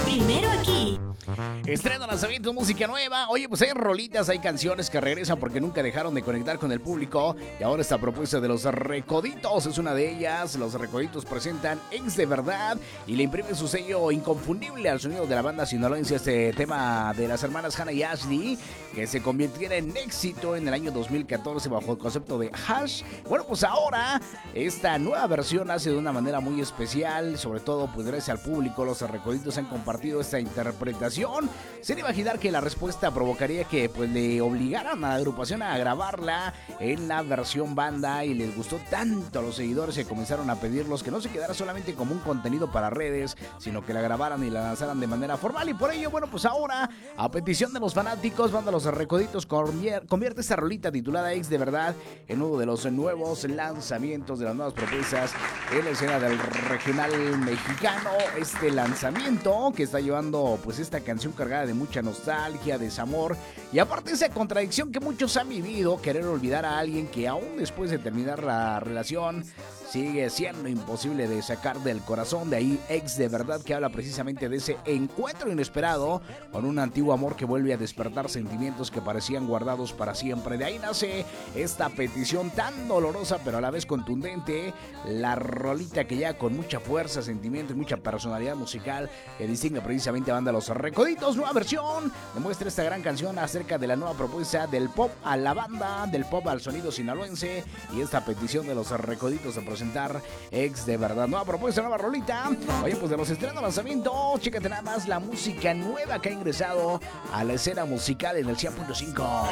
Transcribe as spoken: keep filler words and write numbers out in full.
primero aquí. Estreno, lanzamiento, música nueva. Oye, pues hay rolitas, hay canciones que regresan porque nunca dejaron de conectar con el público. Y ahora esta propuesta de los Recoditos es una de ellas. Los Recoditos presentan Ex de Verdad y le imprimen su sello inconfundible al sonido de la banda sinaloense. Este tema de las hermanas Hannah y Ashley, que se convirtiera en éxito en el año dos mil catorce bajo el concepto de Hash. Bueno, pues ahora esta nueva versión hace de una manera muy especial. Sobre todo, pues gracias al público, los Recoditos han compartido esta interpretación. Sin imaginar que la respuesta provocaría que pues le obligaran a la agrupación a grabarla en la versión banda, y les gustó tanto a los seguidores que comenzaron a pedirlos que no se quedara solamente como un contenido para redes, sino que la grabaran y la lanzaran de manera formal. Y por ello, bueno, pues ahora, a petición de los fanáticos, Banda Los Recoditos convierte esta rolita titulada Ex de Verdad en uno de los nuevos lanzamientos, de las nuevas propuestas en la escena del regional mexicano. Este lanzamiento que está llevando pues esta canción cargada de mucha nostalgia, desamor y aparte esa contradicción que muchos han vivido: querer olvidar a alguien que aún después de terminar la relación sigue siendo imposible de sacar del corazón. De ahí Ex de Verdad, que habla precisamente de ese encuentro inesperado con un antiguo amor que vuelve a despertar sentimientos que parecían guardados para siempre. De ahí nace esta petición tan dolorosa pero a la vez contundente, la rolita que llega con mucha fuerza, sentimiento y mucha personalidad musical que distingue precisamente a Banda Los Recoditos. Nueva versión demuestra esta gran canción acerca de la nueva propuesta del pop a la banda, del pop al sonido sinaloense, y esta petición de los Recoditos de presentar Ex de Verdad. Nueva propuesta, nueva rolita. Oye, pues de los estrenos, lanzamiento, chécate nada más la música nueva que ha ingresado a la escena musical en el cien punto cinco.